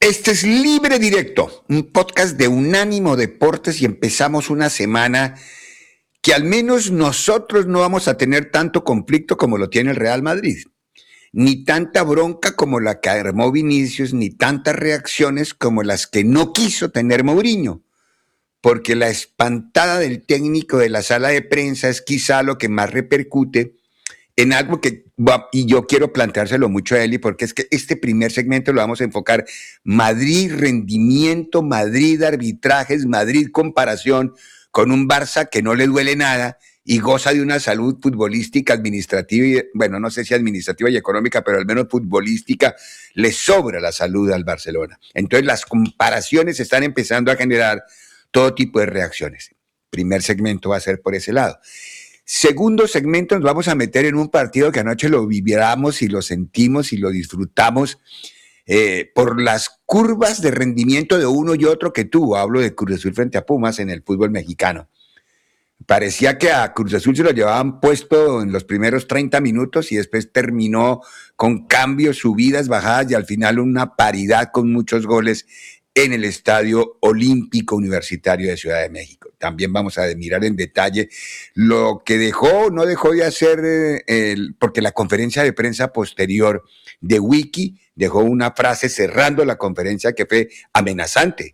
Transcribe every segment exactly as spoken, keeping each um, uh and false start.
Este es Libre Directo, un podcast de Unánimo Deportes y empezamos una semana que al menos nosotros no vamos a tener tanto conflicto como lo tiene el Real Madrid, ni tanta bronca como la que armó Vinicius, ni tantas reacciones como las que no quiso tener Mourinho, porque la espantada del técnico de la sala de prensa es quizá lo que más repercute en algo que, y yo quiero planteárselo mucho a Eli, porque es que este primer segmento lo vamos a enfocar Madrid rendimiento, Madrid arbitrajes, Madrid comparación con un Barça que no le duele nada y goza de una salud futbolística, administrativa, y, bueno, no sé si administrativa y económica, pero al menos futbolística, le sobra la salud al Barcelona. Entonces las comparaciones están empezando a generar todo tipo de reacciones. Primer segmento va a ser por ese lado. Segundo segmento, nos vamos a meter en un partido que anoche lo vibramos y lo sentimos y lo disfrutamos eh, por las curvas de rendimiento de uno y otro que tuvo. Hablo de Cruz Azul frente a Pumas en el fútbol mexicano. Parecía que a Cruz Azul se lo llevaban puesto en los primeros treinta minutos y después terminó con cambios, subidas, bajadas y al final una paridad con muchos goles en el Estadio Olímpico Universitario de Ciudad de México. También vamos a mirar en detalle lo que dejó o no dejó de hacer, eh, el, porque la conferencia de prensa posterior de Wiki dejó una frase cerrando la conferencia que fue amenazante,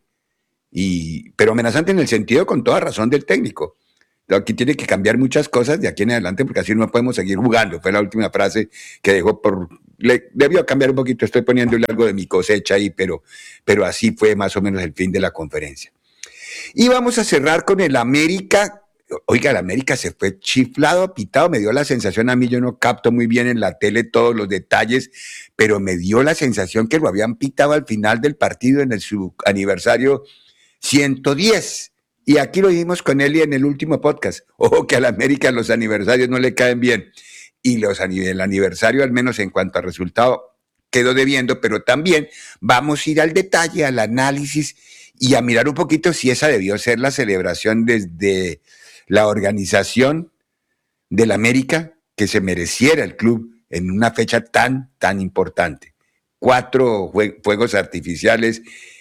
y, pero amenazante en el sentido con toda razón del técnico. Aquí tiene que cambiar muchas cosas de aquí en adelante porque así no podemos seguir jugando. Fue la última frase que dejó por... Le, debió cambiar un poquito, estoy poniéndole algo de mi cosecha ahí, pero, pero así fue más o menos el fin de la conferencia. Y vamos a cerrar con el América. Oiga, el América se fue chiflado, pitado, me dio la sensación a mí, yo no capto muy bien en la tele todos los detalles, pero me dio la sensación que lo habían pitado al final del partido en el su aniversario ciento diez. Y aquí lo dijimos con Eli en el último podcast. Ojo que al América los aniversarios no le caen bien. Y los, el aniversario, al menos en cuanto a resultado, quedó debiendo, pero también vamos a ir al detalle, al análisis y a mirar un poquito si esa debió ser la celebración desde la organización del América que se mereciera el club en una fecha tan, tan importante. Cuatro fuegos artificiales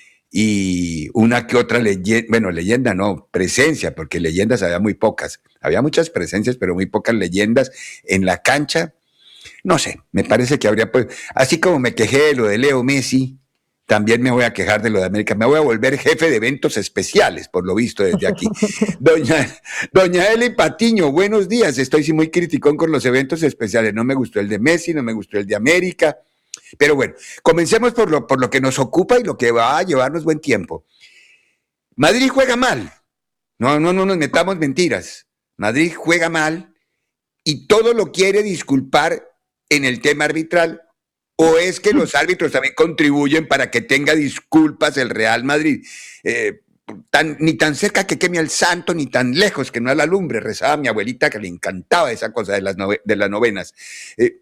y una que otra leyenda, bueno, leyenda no, presencia, porque leyendas había muy pocas. Había muchas presencias, pero muy pocas leyendas en la cancha. No sé, me parece que habría, pues, así como me quejé de lo de Leo Messi, también me voy a quejar de lo de América. Me voy a volver jefe de eventos especiales, por lo visto desde aquí. Doña, doña Eli Patiño, buenos días. Estoy sí muy criticón con los eventos especiales. No me gustó el de Messi, no me gustó el de América. Pero bueno, comencemos por lo, por lo que nos ocupa y lo que va a llevarnos buen tiempo. Madrid juega mal. No, no, no nos metamos mentiras. Madrid juega mal y todo lo quiere disculpar en el tema arbitral. ¿O es que los árbitros también contribuyen para que tenga disculpas el Real Madrid? Eh, tan, ni tan cerca que queme al santo, ni tan lejos que no a la lumbre. Rezaba mi abuelita que le encantaba esa cosa de las, nove, de las novenas. Eh,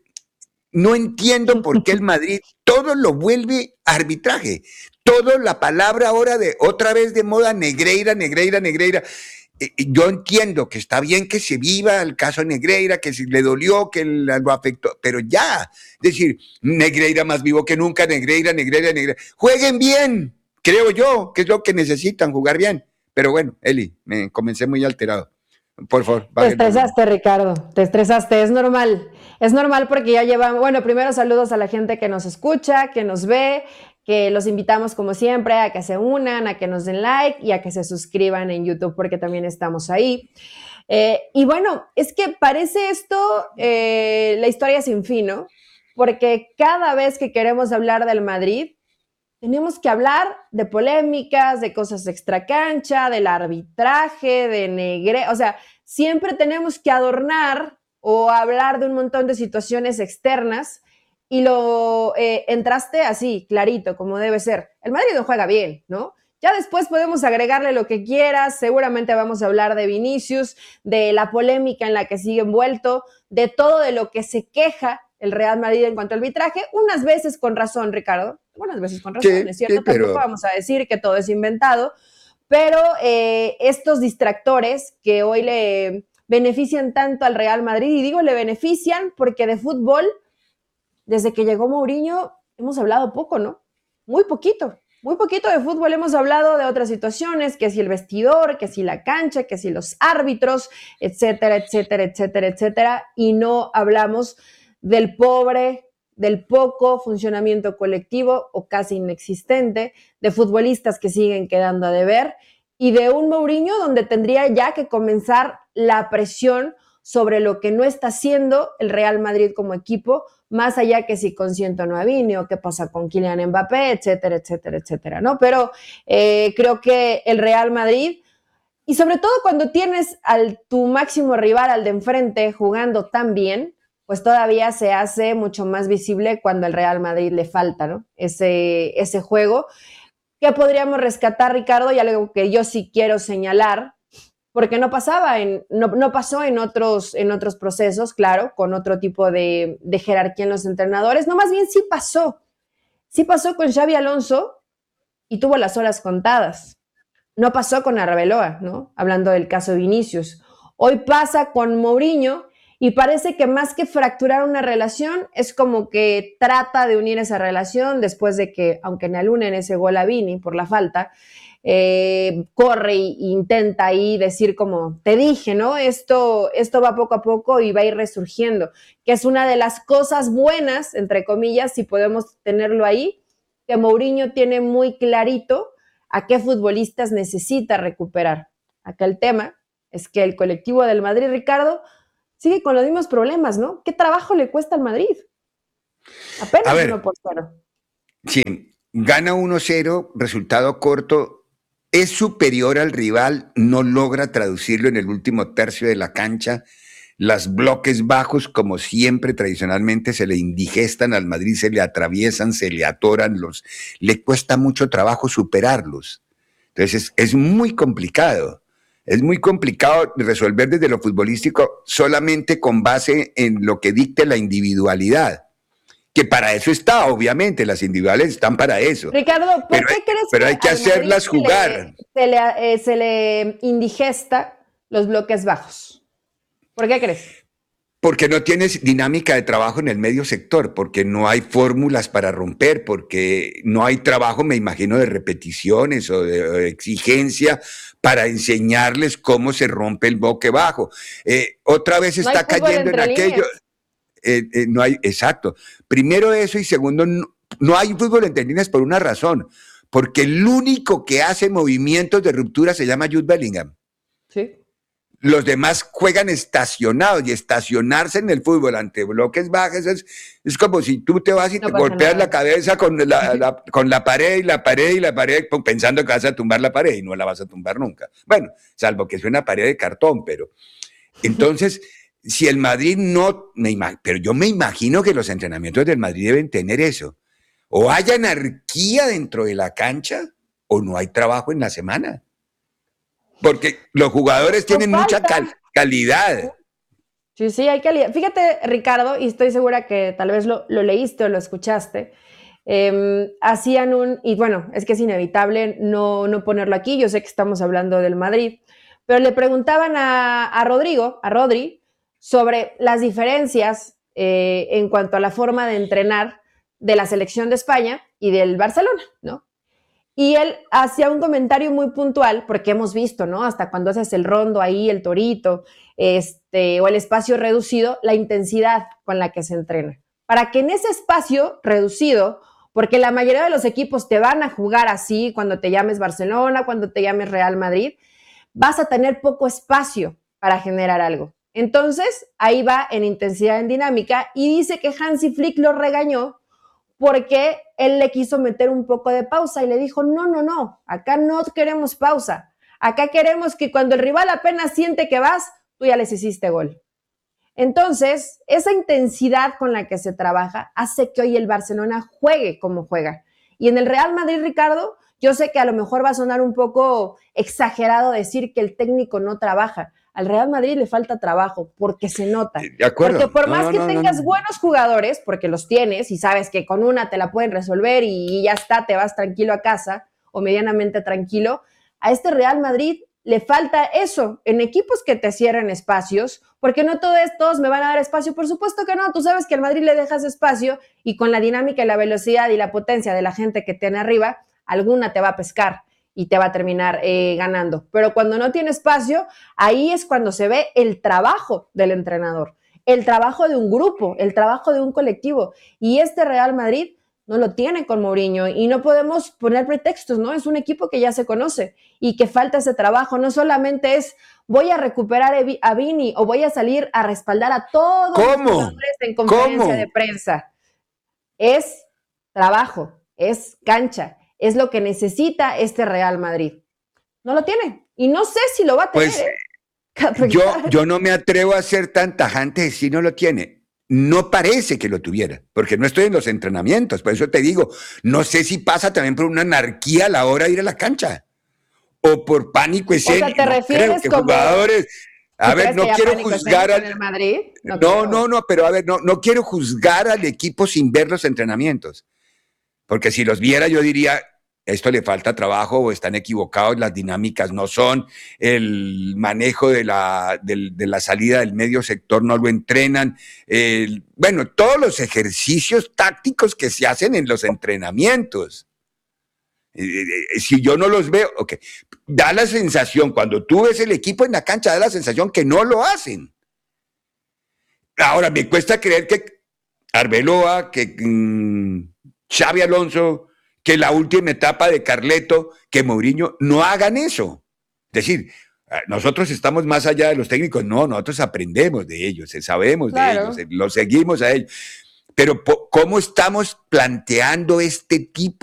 No entiendo por qué el Madrid todo lo vuelve arbitraje. Todo la palabra ahora de otra vez de moda, Negreira, Negreira, Negreira. Eh, yo entiendo que está bien que se viva el caso Negreira, que si le dolió, que lo afectó, pero ya. Es decir, Negreira más vivo que nunca, Negreira, Negreira, Negreira. Jueguen bien, creo yo, que es lo que necesitan, jugar bien. Pero bueno, Eli, me comencé muy alterado. Por favor. Te estresaste, Ricardo, te estresaste, es normal, es normal porque ya llevamos, bueno, primero saludos a la gente que nos escucha, que nos ve, que los invitamos como siempre a que se unan, a que nos den like y a que se suscriban en YouTube porque también estamos ahí. Eh, y bueno, es que parece esto eh, la historia sin fin, ¿no? Porque cada vez que queremos hablar del Madrid, tenemos que hablar de polémicas, de cosas extracancha, del arbitraje, de negre, o sea, siempre tenemos que adornar o hablar de un montón de situaciones externas y lo eh, entraste así, clarito, como debe ser. El Madrid no juega bien, ¿no? Ya después podemos agregarle lo que quieras, seguramente vamos a hablar de Vinicius, de la polémica en la que sigue envuelto, de todo de lo que se queja el Real Madrid en cuanto al arbitraje, unas veces con razón, Ricardo, unas veces con razón, sí, es cierto, sí, pero... tampoco vamos a decir que todo es inventado, pero eh, estos distractores que hoy le benefician tanto al Real Madrid, y digo le benefician porque de fútbol, desde que llegó Mourinho, hemos hablado poco, ¿no? Muy poquito. Muy poquito de fútbol, hemos hablado de otras situaciones, que si el vestidor, que si la cancha, que si los árbitros, etcétera, etcétera, etcétera, etcétera, y no hablamos del pobre, del poco funcionamiento colectivo o casi inexistente, de futbolistas que siguen quedando a deber y de un Mourinho donde tendría ya que comenzar la presión sobre lo que no está haciendo el Real Madrid como equipo, más allá que si consiento no a Vini o qué pasa con Kylian Mbappé, etcétera, etcétera, etcétera, ¿no? Pero eh, creo que el Real Madrid, y sobre todo cuando tienes al tu máximo rival, al de enfrente, jugando tan bien, pues todavía se hace mucho más visible cuando al Real Madrid le falta, ¿no? Ese, ese juego. ¿Qué podríamos rescatar, Ricardo? Y algo que yo sí quiero señalar, porque no pasaba, en, no, no pasó en otros, en otros procesos, claro, con otro tipo de, de jerarquía en los entrenadores, no, más bien sí pasó, sí pasó con Xabi Alonso y tuvo las horas contadas, no pasó con Arbeloa, ¿no? Hablando del caso de Vinicius, hoy pasa con Mourinho y parece que más que fracturar una relación, es como que trata de unir esa relación después de que, aunque en alunen ese gol a Vini por la falta, Eh, corre e intenta ahí decir como, te dije, ¿no? Esto, esto va poco a poco y va a ir resurgiendo, que es una de las cosas buenas, entre comillas, si podemos tenerlo ahí, que Mourinho tiene muy clarito a qué futbolistas necesita recuperar. Acá el tema es que el colectivo del Madrid, Ricardo, sigue con los mismos problemas, ¿no? ¿Qué trabajo le cuesta al Madrid? A Apenas ver, uno por cero. si gana uno cero, resultado corto, es superior al rival, no logra traducirlo en el último tercio de la cancha. Los bloques bajos, como siempre, tradicionalmente se le indigestan al Madrid, se le atraviesan, se le atoran, los, le cuesta mucho trabajo superarlos. Entonces es, es muy complicado. Es muy complicado resolver desde lo futbolístico solamente con base en lo que dicte la individualidad. Que para eso está, obviamente, las individuales están para eso. Ricardo, ¿por Pero qué hay, crees pero que hay que al Madrid hacerlas se le, jugar. se le, eh, se le indigesta los bloques bajos? ¿Por qué crees? Porque no tienes dinámica de trabajo en el medio sector, porque no hay fórmulas para romper, porque no hay trabajo, me imagino, de repeticiones o de, o de exigencia para enseñarles cómo se rompe el bloque bajo. Eh, otra vez No hay está fútbol cayendo en entre aquello. líneas. Eh, eh, no hay, exacto. Primero eso y segundo, no, no hay fútbol entre líneas por una razón, porque el único que hace movimientos de ruptura se llama Jude Bellingham. Sí. Los demás juegan estacionados y estacionarse en el fútbol ante bloques bajos es, es como si tú te vas y No te pasa golpeas la nada. cabeza con la, la, con la pared y la pared y la pared pensando que vas a tumbar la pared y no la vas a tumbar nunca. Bueno, salvo que es una pared de cartón, pero entonces, si el Madrid no, me pero yo me imagino que los entrenamientos del Madrid deben tener eso. O hay anarquía dentro de la cancha o no hay trabajo en la semana. Porque los jugadores Nos tienen mucha falta. cal calidad. Sí, sí, hay calidad. Fíjate, Ricardo, y estoy segura que tal vez lo, lo leíste o lo escuchaste, eh, hacían un, y bueno, es que es inevitable no, no ponerlo aquí, yo sé que estamos hablando del Madrid, pero le preguntaban a, a Rodrigo, a Rodri, sobre las diferencias eh, en cuanto a la forma de entrenar de la selección de España y del Barcelona, ¿no? Y él hacía un comentario muy puntual, porque hemos visto, ¿no? Hasta cuando haces el rondo ahí, el torito, este, o el espacio reducido, la intensidad con la que se entrena. Para que en ese espacio reducido, porque la mayoría de los equipos te van a jugar así cuando te llames Barcelona, cuando te llames Real Madrid, vas a tener poco espacio para generar algo. Entonces, ahí va en intensidad, en dinámica, y dice que Hansi Flick lo regañó porque él le quiso meter un poco de pausa y le dijo, no, no, no, acá no queremos pausa, acá queremos que cuando el rival apenas siente que vas, tú ya les hiciste gol. Entonces, esa intensidad con la que se trabaja hace que hoy el Barcelona juegue como juega. Y en el Real Madrid, Ricardo, yo sé que a lo mejor va a sonar un poco exagerado decir que el técnico no trabaja. Al Real Madrid le falta trabajo porque se nota. De acuerdo. Porque por no, más no, que no, tengas no. buenos jugadores, porque los tienes y sabes que con una te la pueden resolver y ya está, te vas tranquilo a casa o medianamente tranquilo, a este Real Madrid le falta eso en equipos que te cierren espacios, porque no todo es, todos me van a dar espacio, por supuesto que no, tú sabes que al Madrid le dejas espacio y con la dinámica y la velocidad y la potencia de la gente que tiene arriba, alguna te va a pescar y te va a terminar eh, ganando. Pero cuando no tiene espacio, ahí es cuando se ve el trabajo del entrenador, el trabajo de un grupo, el trabajo de un colectivo. Y este Real Madrid no lo tiene con Mourinho y no podemos poner pretextos, ¿no? Es un equipo que ya se conoce y que falta ese trabajo. No solamente es voy a recuperar a Vini o voy a salir a respaldar a todos los jugadores en conferencia ¿Cómo? de prensa. Es trabajo, es cancha, es lo que necesita este Real Madrid. No lo tiene y no sé si lo va a tener. Pues, ¿eh? yo, yo no me atrevo a ser tan tajante si no lo tiene. No parece que lo tuviera, porque no estoy en los entrenamientos. Por eso te digo, no sé si pasa también por una anarquía a la hora de ir a la cancha o por pánico escénico. O sea, ¿te no refieres creo que como jugadores... A ver, no quiero juzgar al... en el Madrid? No, no, no, no, pero a ver, no, no quiero juzgar al equipo sin ver los entrenamientos. Porque si los viera yo diría, esto le falta trabajo o están equivocados, las dinámicas no son, el manejo de la, de, de la salida del medio sector no lo entrenan. El, bueno, todos los ejercicios tácticos que se hacen en los entrenamientos. Si yo no los veo, ok, da la sensación, cuando tú ves el equipo en la cancha, da la sensación que no lo hacen. Ahora, me cuesta creer que Arbeloa, que mmm, Xabi Alonso, que la última etapa de Carleto, que Mourinho, no hagan eso. Es decir, nosotros estamos más allá de los técnicos, no, nosotros aprendemos de ellos, sabemos claro. de ellos, los seguimos a ellos. Pero, ¿cómo estamos planteando este tipo